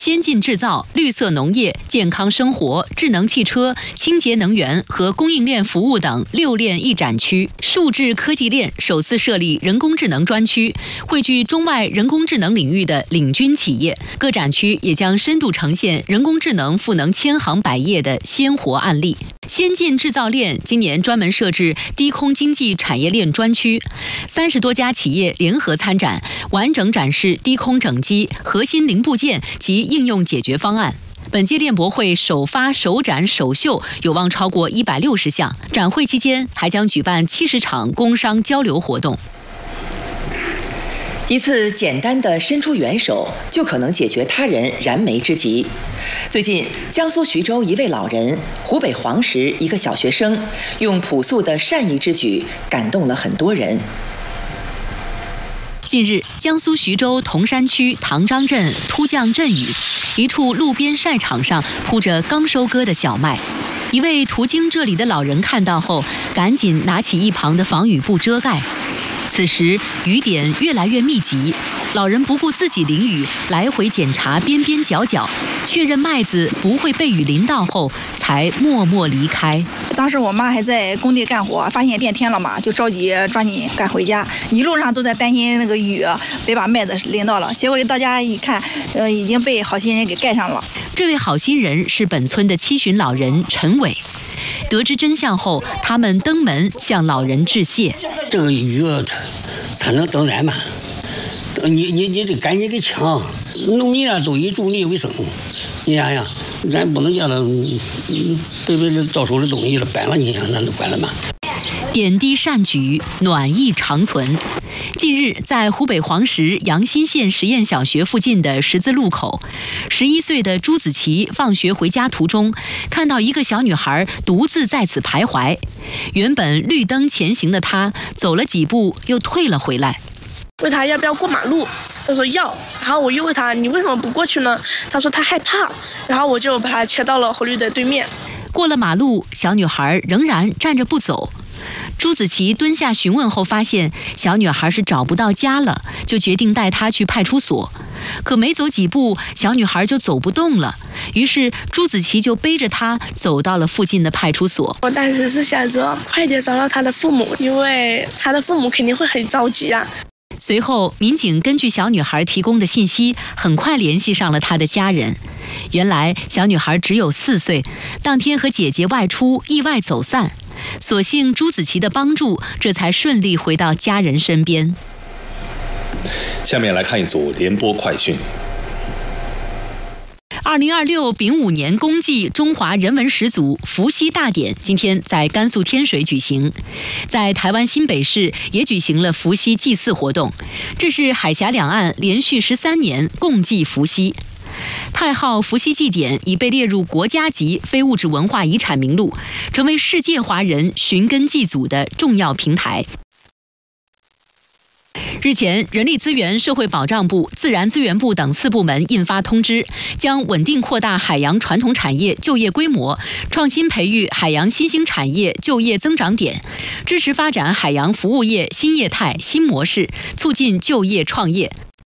先进制造、绿色农业、健康生活、智能汽车、清洁能源和供应链服务等6链一展区。数智科技链首次设立人工智能专区，汇聚中外人工智能领域的领军企业。各展区也将深度呈现人工智能赋能千行百业的鲜活案例。先进制造链今年专门设置低空经济产业链专区，30多家企业联合参展，完整展示低空整机、核心零部件及应用解决方案。本届链博会首发、首展、首秀有望超过160项。展会期间还将举办70场工商交流活动。 一次简单的伸出援手，就可能解决他人燃眉之急。最近，江苏徐州一位老人，湖北黄石一个小学生，用朴素的善意之举感动了很多人。 近日，江苏徐州铜山区唐张镇突降阵雨，一处路边晒场上铺着刚收割的小麦。一位途经这里的老人看到后，赶紧拿起一旁的防雨布遮盖。此时雨点越来越密集，老人不顾自己淋雨，来回检查边边角角，确认麦子不会被雨淋到后，才默默离开。 当时我妈还在工地干活，发现变天了嘛，就着急抓紧赶回家，一路上都在担心那个雨别把麦子淋到了。结果到家一看，已经被好心人给盖上了。 这位好心人是本村的七旬老人陈伟。得知真相后，他们登门向老人致谢。 这个雨它能等然吗？你得赶紧给抢，农民啊都以助力为生。你想想，咱不能叫他被到手的东西了搬了，你想那能管了吗？ 点滴善举，暖意长存。近日，在湖北黄石阳新县实验小学附近的十字路口，11岁的朱子琪放学回家途中，看到一个小女孩独自在此徘徊。原本绿灯前行的她，走了几步又退了回来。 问他要不要过马路，他说要，然后我又问他你为什么不过去呢？他说他害怕，然后我就把他切到了红绿灯对面。 过了马路，小女孩仍然站着不走。朱子琪蹲下询问后，发现小女孩是找不到家了，就决定带她去派出所。可没走几步，小女孩就走不动了，于是朱子琪就背着她走到了附近的派出所。 我当时是想着快点找到她的父母，因为她的父母肯定会很着急啊。 随后，民警根据小女孩提供的信息，很快联系上了她的家人。原来，小女孩只有4岁，当天和姐姐外出，意外走散。所幸朱子琪的帮助，这才顺利回到家人身边。 下面来看一组联播快讯。 2026丙午年公祭中华人文始祖伏羲大典今天在甘肃天水举行，在台湾新北市也举行了伏羲祭祀活动。这是海峡两岸连续13年共祭伏羲。太昊伏羲祭典已被列入国家级非物质文化遗产名录，成为世界华人寻根祭祖的重要平台。日前，人力资源社会保障部、自然资源部等4部门印发通知，将稳定扩大海洋传统产业就业规模，创新培育海洋新兴产业就业增长点，支持发展海洋服务业新业态新模式，促进就业创业。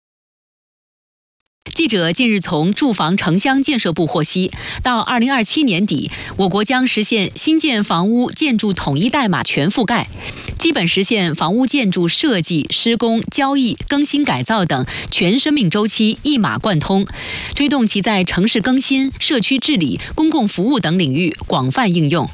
记者近日从住房城乡建设部获悉，到2027年底，我国将实现新建房屋建筑统一代码全覆盖，基本实现房屋建筑设计、施工、交易、更新改造等全生命周期一码贯通，推动其在城市更新、社区治理、公共服务等领域广泛应用。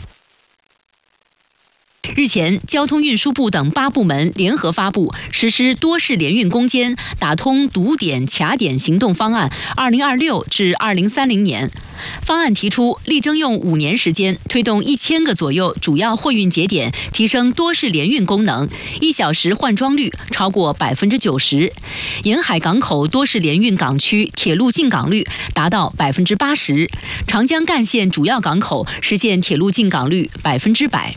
日前，交通运输部等8部门联合发布实施多式联运攻坚、打通堵点卡点行动方案2026至2030年。方案提出，力争用5年时间，推动1000个左右主要货运节点提升多式联运功能，1小时换装率超过90%，沿海港口多式联运港区铁路进港率达到80%，长江干线主要港口实现铁路进港率100%。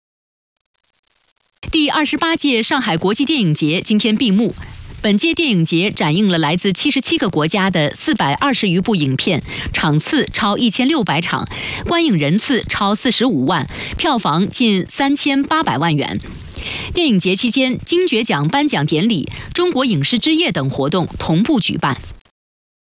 第28届上海国际电影节今天闭幕。本届电影节展映了来自77个国家的420余部影片，场次超1600场，观影人次超45万，票房近3800万元。电影节期间，金爵奖颁奖典礼、中国影视之夜等活动同步举办。